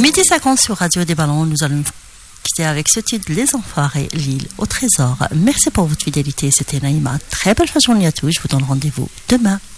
Midi 50 sur Radio des Ballons. Nous allons quitter avec ce titre Les Enfoirés, l'île au trésor. Merci pour votre fidélité. C'était Naïma. Très belle journée à tous. Je vous donne rendez-vous demain.